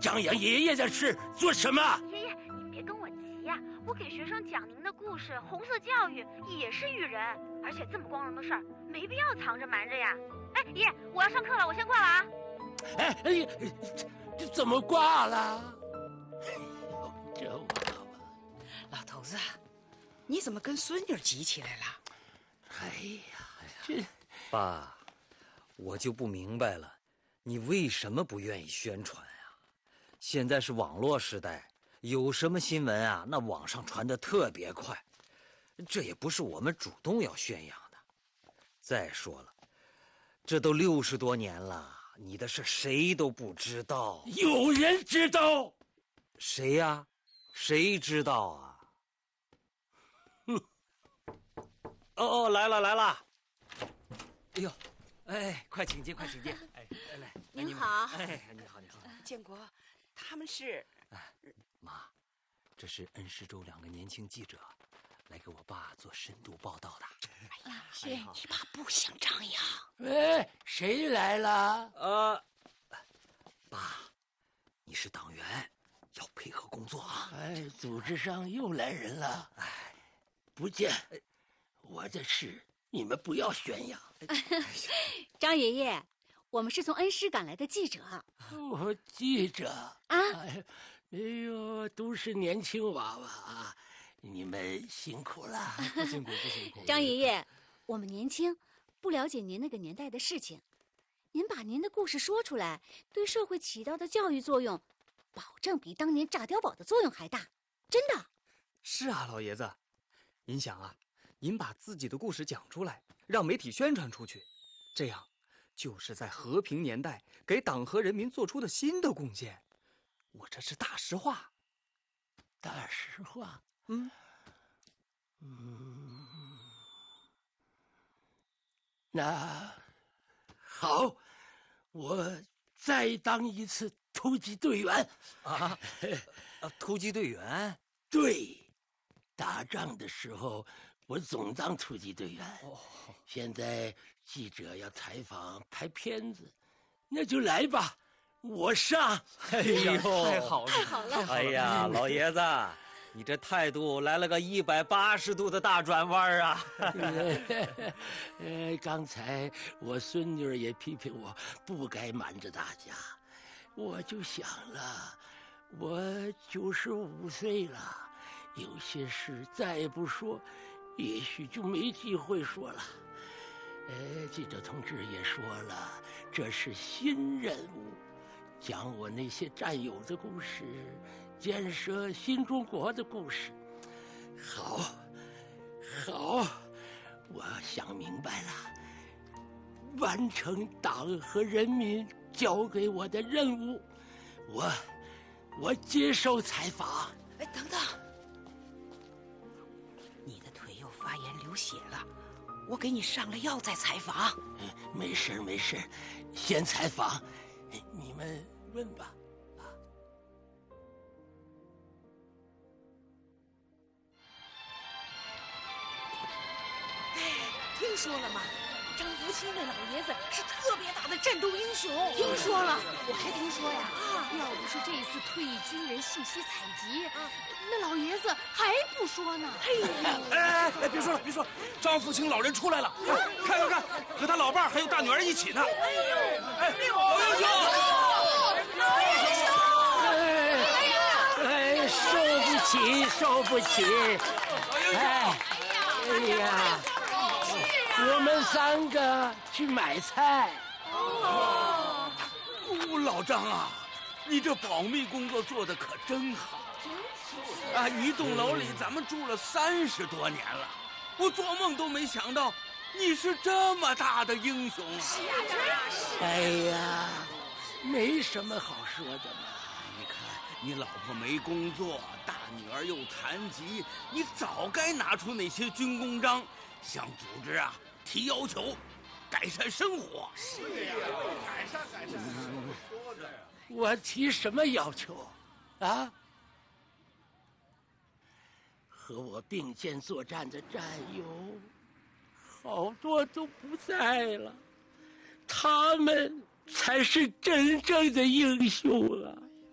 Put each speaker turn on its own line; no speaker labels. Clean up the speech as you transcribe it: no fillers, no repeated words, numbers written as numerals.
张扬爷爷的事做什么？
爷爷，您别跟我急呀，我给学生讲您的故事《红色教育》也是育人，而且这么光荣的事儿，没必要藏着瞒着呀。哎，爷爷，我要上课了，我先挂了啊。
哎，这怎么挂了？哎呦，这娃娃！
老头子，你怎么跟孙女急起来了？
哎呀，这
爸，我就不明白了，你为什么不愿意宣传啊？现在是网络时代，有什么新闻啊，那网上传得特别快，这也不是我们主动要宣扬的。再说了，这都60多年了，你的事谁都不知道。
有人知道？
谁呀？谁知道啊？哦，来了！哎呦，哎，快请进，快请进！哎，来，
您好。
哎，你好。
建国，他们是……
妈，这是恩施州2个年轻记者，来给我爸做深度报道的。
哎呀，你爸不想张扬。
哎，谁来了？
爸，你是党员，要配合工作啊。
哎，组织上又来人了。哎，不见，我的事你们不要宣扬。
张爷爷，我们是从恩施赶来的记者。
我记者
啊，
哎呦，都是年轻娃娃啊，你们辛苦了。
不辛苦。
张爷爷，我们年轻，不了解您那个年代的事情，您把您的故事说出来，对社会起到的教育作用，保证比当年炸碉堡的作用还大，真的。
是啊，老爷子，您想啊，您把自己的故事讲出来，让媒体宣传出去，这样就是在和平年代给党和人民做出的新的贡献。我这是大实话。
大实话。那好，我再当一次突击队员
啊！突击队员？
对，打仗的时候我总当突击队员。现在记者要采访拍片子，那就来吧，我上。
哎呦，
太好了，
太好了！
哎呀，老爷子，你这态度来了个180度的大转弯啊！
刚才我孙女也批评我不该瞒着大家，我就想了，我95岁了，有些事再不说，也许就没机会说了。记者同志也说了，这是新任务，讲我那些战友的故事，建设新中国的故事。好，我想明白了，完成党和人民交给我的任务，我接受采访。
哎，等等，你的腿又发炎流血了，我给你上了药再采访。
没事，先采访，你们问吧。
听说了吗？张福清那老爷子是特别大的战斗英雄。
听说了，我还听说呀，要不是这次退役军人信息采集，那老爷子还不说呢。
哎，别说了，张福清老人出来了，看，和他老伴还有大女儿一起呢。老英雄，
受不起！哎呀！我们3个去买菜。
老张啊，你这保密工作做得可真好。啊，一栋楼里咱们住了30多年了，我做梦都没想到你是这么大的英雄啊！
是啊。
哎呀，没什么好说的嘛。
你看，你老婆没工作，大女儿又残疾，你早该拿出那些军功章，向组织啊提要求，改善生活。
是呀，改善。说着呀，
我提什么要求啊？和我并肩作战的战友，好多都不在了，他们才是真正的英雄啊！